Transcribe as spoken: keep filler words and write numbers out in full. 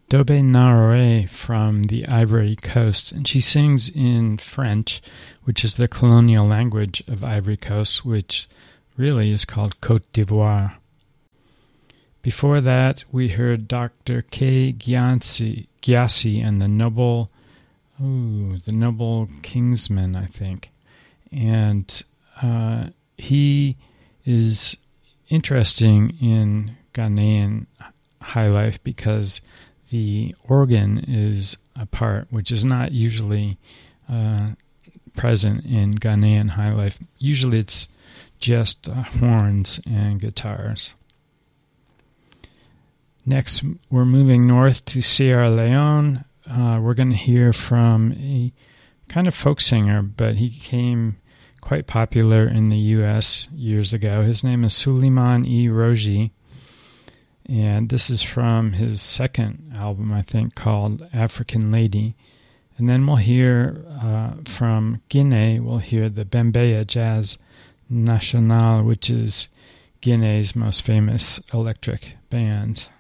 Dobe Naroe from the Ivory Coast, and she sings in French, which is the colonial language of Ivory Coast, which really is called Côte d'Ivoire. Before that, we heard Doctor K. Gyasi, Gyasi and the Noble, ooh, the Noble Kingsman, I think. And uh, he is interesting in Ghanaian high life because the organ is a part which is not usually uh, present in Ghanaian high life. Usually it's just uh, horns and guitars. Next, we're moving north to Sierra Leone. Uh, we're going to hear from a kind of folk singer, but he became quite popular in the U S years ago. His name is Suleiman E. Roji, and this is from his second album, I think, called African Lady. And then we'll hear uh, from Guinea, we'll hear the Bembeya Jazz Nationale, which is Guinea's most famous electric band.